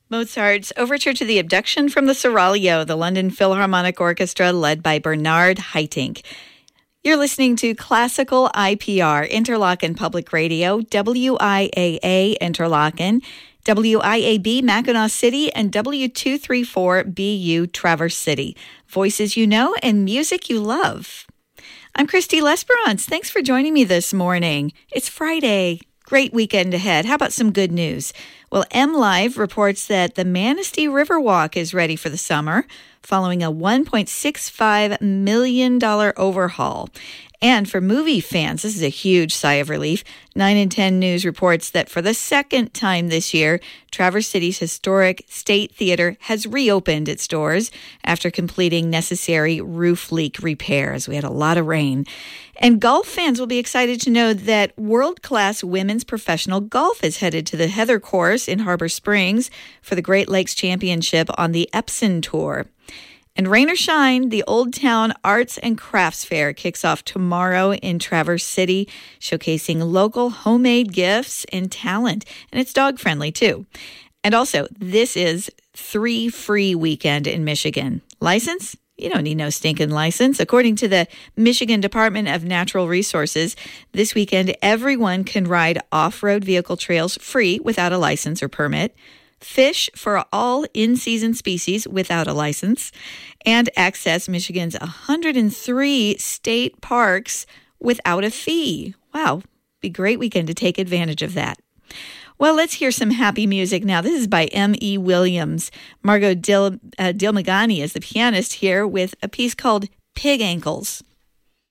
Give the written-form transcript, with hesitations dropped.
Mozart's Overture to the Abduction from the Seraglio, the London Philharmonic Orchestra led by Bernard Haitink. You're listening to Classical IPR, Interlochen Public Radio, WIAA Interlochen, WIAB Mackinac City, and W234BU Traverse City. Voices you know and music you love. I'm Christy Lesperance. Thanks for joining me this morning. It's Friday. Great weekend ahead. How about some good news? Well, MLive reports that the Manistee Riverwalk is ready for the summer, following a $1.65 million overhaul. And for movie fans, this is a huge sigh of relief. 9 and 10 News reports that for the second time this year, Traverse City's historic State Theater has reopened its doors after completing necessary roof leak repairs. We had a lot of rain. And golf fans will be excited to know that world-class women's professional golf is headed to the Heather Course in Harbor Springs for the Great Lakes Championship on the Epson Tour. And rain or shine, the Old Town Arts and Crafts Fair kicks off tomorrow in Traverse City, showcasing local homemade gifts and talent. And it's dog-friendly, too. And also, this is 3 free weekend in Michigan. License? You don't need no stinking license. According to the Michigan Department of Natural Resources, this weekend everyone can ride off-road vehicle trails free without a license or permit, fish for all in-season species without a license, and access Michigan's 103 state parks without a fee. Wow, be a great weekend to take advantage of that. Well, let's hear some happy music now. This is by M.E. Williams. Margot Dilmagani is the pianist here with a piece called Pig Ankles.